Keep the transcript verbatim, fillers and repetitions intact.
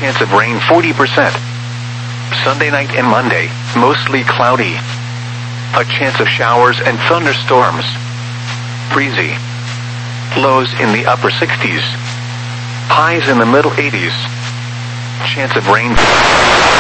Chance of rain forty percent. Sunday night and Monday, mostly cloudy. A chance of showers and thunderstorms. Breezy. Lows in the upper sixties. Highs in the middle eighties. Chance of rain.